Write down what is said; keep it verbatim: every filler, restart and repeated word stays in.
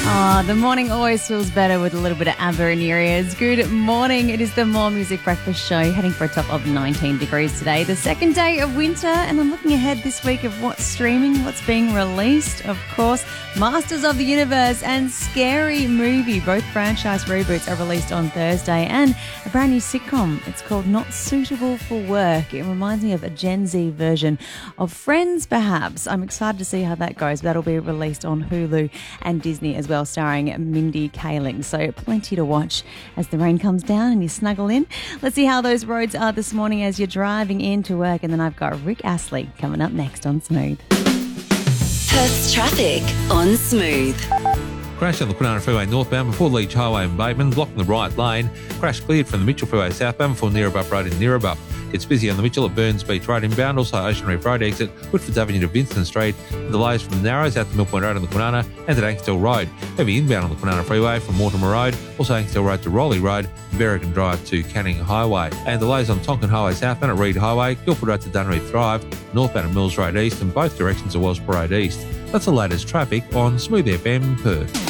Oh, the morning always feels better with a little bit of ABBA in your ears. Good morning. It is the More Music Breakfast Show, heading for a top of nineteen degrees today, the second day of winter, and I'm looking ahead this week of what's streaming, what's being released. Of course, Masters of the Universe and Scary Movie, both franchise reboots, are released on Thursday, and a brand new sitcom. It's called Not Suitable for Work. It reminds me of a Gen Z version of Friends, perhaps. I'm excited to see how that goes. That'll be released on Hulu and Disney as well, starring Mindy Kaling. So plenty to watch as the rain comes down and you snuggle in. Let's see how those roads are this morning as you're driving into work. And then I've got Rick Astley coming up next on Smooth. Perth's traffic on Smooth. Crash on the Kwinana Freeway northbound before Leach Highway in Bateman, blocking the right lane. Crash cleared from the Mitchell Freeway southbound before Neerabup Road in Neerabup. It's busy on the Mitchell at Burns Beach Road inbound, also Ocean Reef Road exit, Woodfords Avenue to Vincent Street. Delays from the Narrows out to Mill Point Road on the Kwinana and to Anksdale Road. Heavy inbound on the Kwinana Freeway from Mortimer Road, also Anksdale Road to Rowley Road, Berrigan Drive to Canning Highway. And delays on Tonkin Highway southbound at Reed Highway, Guildford Road to Dunreath Drive, northbound at Mills Road East and both directions of Wellsborough Road East. That's the latest traffic on Smooth F M Perth.